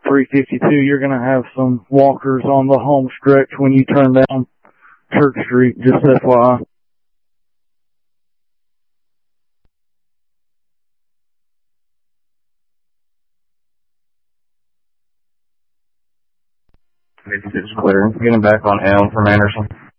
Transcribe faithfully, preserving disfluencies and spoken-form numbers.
three fifty-two, you're going to have some walkers on the home stretch when you turn down Church Street, just F Y I. fifty-six clear. Getting back on Elm from Anderson.